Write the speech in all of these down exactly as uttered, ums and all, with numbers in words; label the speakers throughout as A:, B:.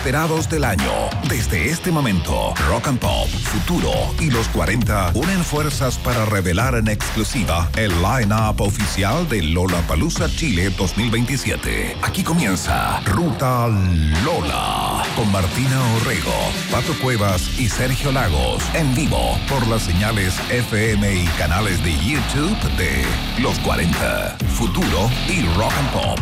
A: esperados del año. Desde este momento, Rock and Pop, Futuro y Los cuarenta unen fuerzas para revelar en exclusiva el line-up oficial de Lollapalooza Chile dos mil veintisiete. Aquí comienza Ruta Lola con Martina Orrego, Pato Cuevas y Sergio Lagos en vivo por las señales F M y canales de YouTube de Los cuarenta, Futuro y Rock and Pop.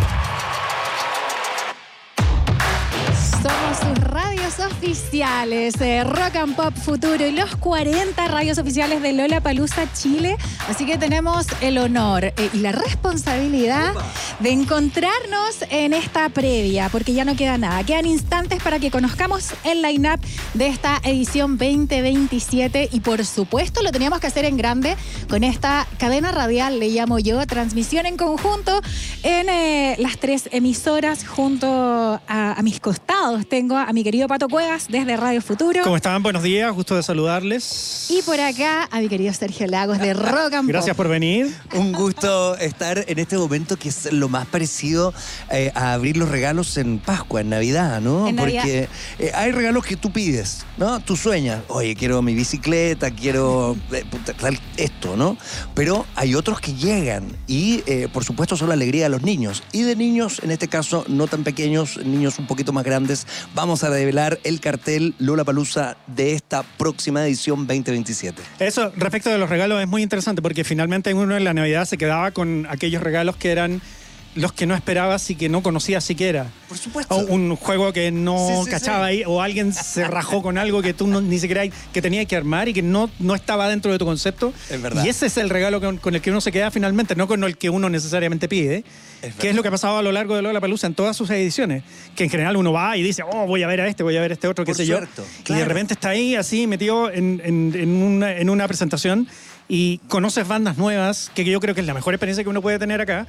B: Somos sus radios oficiales, eh, Rock and Pop, Futuro y los cuarenta radios oficiales de Lollapalooza Chile. Así que tenemos el honor eh, y la responsabilidad Opa. de encontrarnos en esta previa, porque ya no queda nada. Quedan instantes para que conozcamos el line-up de esta edición veinte veintisiete y por supuesto lo teníamos que hacer en grande con esta cadena radial, le llamo yo, transmisión en conjunto en eh, las tres emisoras junto a, a mis costados. Tengo a mi querido Pato Cuevas desde Radio Futuro.
C: ¿Cómo están? Buenos días, gusto de saludarles.
B: Y por acá a mi querido Sergio Lagos de Rock and Pop.
C: Gracias por venir.
D: Un gusto estar en este momento que es lo más parecido eh, a abrir los regalos en Pascua, en Navidad, ¿no?
B: En
D: Porque
B: Navidad.
D: Eh, hay regalos que tú pides, ¿no? Tú sueñas, oye, quiero mi bicicleta, quiero eh, tal, esto, ¿no? Pero hay otros que llegan y, eh, por supuesto, son la alegría de los niños. Y de niños, en este caso, no tan pequeños, niños un poquito más grandes, vamos a revelar el cartel Lollapalooza de esta próxima edición veinte veintisiete.
C: Eso, respecto de los regalos, es muy interesante porque finalmente uno en la Navidad se quedaba con aquellos regalos que eran los que no esperabas y que no conocías siquiera.
D: Por supuesto.
C: O un juego que no
D: sí, sí,
C: cachaba
D: sí.
C: ahí, o alguien se rajó con algo que tú no, ni siquiera que tenías que armar y que no, no estaba dentro de tu concepto.
D: Es verdad.
C: Y ese es el regalo con, con el que uno se queda finalmente, no con el que uno necesariamente pide. Es que es lo que ha pasado a lo largo de Lollapalooza en todas sus ediciones. Que en general uno va y dice, oh, voy a ver a este, voy a ver a este otro, qué
D: Por
C: sé
D: cierto,
C: yo.
D: claro.
C: Y de repente está ahí así metido en, en, en, una, en una presentación y conoces bandas nuevas, que yo creo que es la mejor experiencia que uno puede tener acá.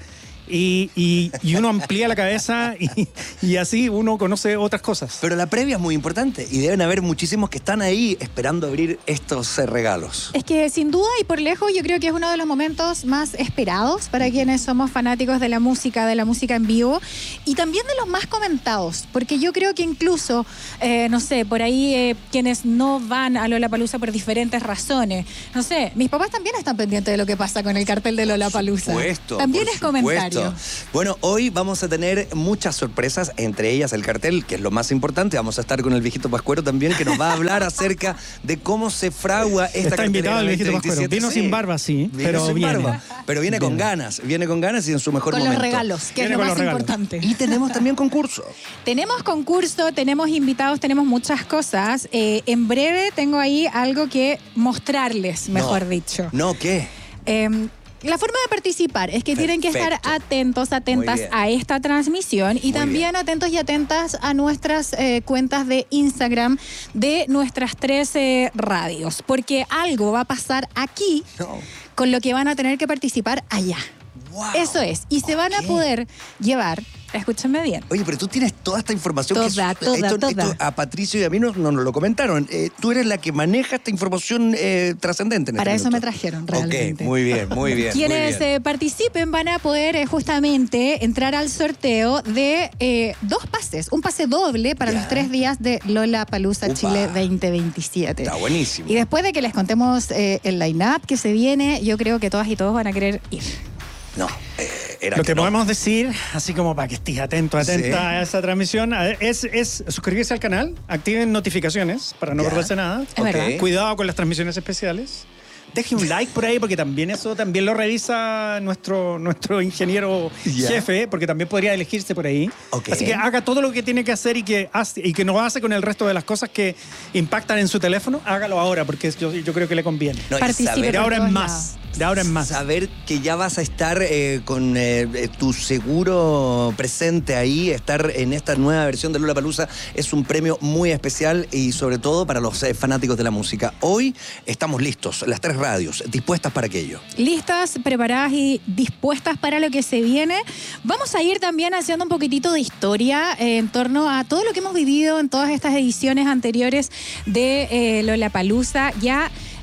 C: Y, y, y uno amplía la cabeza y, y así uno conoce otras cosas.
D: Pero la previa es muy importante y deben haber muchísimos que están ahí esperando abrir estos eh, regalos.
B: Es que sin duda y por lejos yo creo que es uno de los momentos más esperados para quienes somos fanáticos de la música, de la música en vivo y también de los más comentados, porque yo creo que incluso, eh, no sé, por ahí eh, quienes no van a Lollapalooza por diferentes razones, no sé, mis papás también están pendientes de lo que pasa con el cartel de Lollapalooza.
D: Por supuesto.
B: También
D: por
B: es comentario.
D: Bueno, hoy vamos a tener muchas sorpresas, entre ellas el cartel, que es lo más importante. Vamos a estar con el viejito Pascuero también, que nos va a hablar acerca de cómo se fragua esta
C: Está invitado el viejito Pascuero. Vino
D: sí.
C: sin barba, sí,
D: Vino
C: pero
D: sin
C: viene.
D: barba, pero viene con
C: Viene.
D: ganas, viene con ganas y en su mejor
B: Con
D: momento.
B: los regalos, que
C: Viene
B: es lo
C: con
B: más
C: los regalos.
B: importante.
D: Y tenemos también concurso.
B: Tenemos concurso, tenemos invitados, tenemos muchas cosas. Eh, en breve tengo ahí algo que mostrarles, mejor
D: No.
B: dicho.
D: No, ¿qué?
B: Eh, la forma de participar es que tienen que estar
D: Perfecto.
B: atentos, atentas
D: Muy bien.
B: a esta transmisión y
D: Muy
B: también
D: bien.
B: atentos y atentas a nuestras eh, cuentas de Instagram de nuestras trece radios, porque algo va a pasar aquí
D: No.
B: con lo que van a tener que participar allá.
D: Wow.
B: Eso es, y se van a
D: Ok.
B: poder llevar, escúchenme bien.
D: Oye, pero tú tienes toda esta información.
B: Toda,
D: que es-
B: toda,
D: esto,
B: toda.
D: esto a Patricio y a mí nos, nos lo comentaron. Eh, tú eres la que maneja esta información eh, trascendente en
B: Para
D: este
B: eso me
D: minuto.
B: trajeron realmente.
D: Ok, muy bien, muy bien.
B: Quienes
D: muy bien.
B: eh, participen van a poder eh, justamente entrar al sorteo de eh, dos pases, un pase doble para
D: Ya.
B: los tres días de Lollapalooza
D: Upa.
B: Chile veinte veintisiete.
D: Está buenísimo.
B: Y después de que les contemos eh, el line-up que se viene, yo creo que todas y todos van a querer ir.
D: No, eh, era
C: Lo que
D: no.
C: podemos decir, así como para que estés atento, atenta
D: Sí.
C: a esa transmisión, es, es suscribirse al canal, activen notificaciones para no
D: Ya.
C: perderse nada.
B: Es verdad.
C: Cuidado con las transmisiones especiales. Deje un like por ahí porque también eso también lo revisa nuestro, nuestro ingeniero
D: Ya.
C: jefe, porque también podría elegirse por ahí.
D: Ok.
C: Así que haga todo lo que tiene que hacer y que, hace, y que no hace con el resto de las cosas que impactan en su teléfono, hágalo ahora porque yo, yo creo que le conviene.
D: No, y
B: Participe.
D: saber-
C: De ahora en
B: todos
C: más.
B: lados.
C: De ahora en más.
D: Saber que ya vas a estar eh, con eh, eh, tu seguro presente ahí, estar en esta nueva versión de Lollapalooza es un premio muy especial y sobre todo para los eh, fanáticos de la música. Hoy estamos listos, las tres radios, dispuestas para aquello.
B: Listas, preparadas y dispuestas para lo que se viene. Vamos a ir también haciendo un poquitito de historia eh, en torno a todo lo que hemos vivido en todas estas ediciones anteriores de eh, Lollapalooza. Ya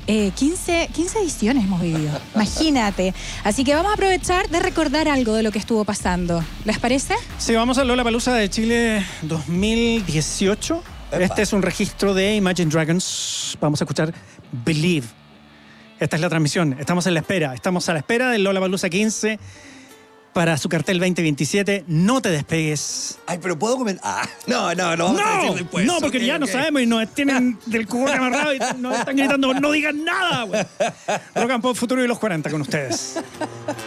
B: eh, quince, quince ediciones hemos vivido. Imagínate. Así que vamos a aprovechar de recordar algo de lo que estuvo pasando. ¿Les parece?
C: Sí, vamos a Lollapalooza de Chile dos mil dieciocho.
D: Epa.
C: Este es un registro de Imagine Dragons. Vamos a escuchar Believe. Esta es la transmisión. Estamos en la espera. Estamos a la espera del Lollapalooza quince para su cartel veinte veintisiete. No te despegues.
D: Ay, pero puedo comentar. Ah, no, no, no. Vamos a
C: No,
D: decir después.
C: no, porque
D: Ok,
C: ya no
D: ok.
C: sabemos y nos tienen del cubo amarrado y nos están gritando, no digan nada, güey. Rock and Pop Futuro y los cuarenta con ustedes.